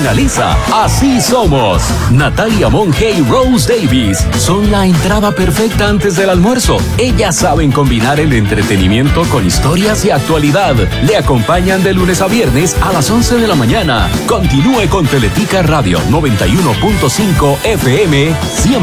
finaliza Así Somos. Natalia Monge y Rose Davies son la entrada perfecta antes del almuerzo. Ellas saben combinar el entretenimiento con historias y actualidad. Le acompañan de lunes a viernes a las 11 de la mañana. Continúe con Teletica Radio 91.5 FM, siempre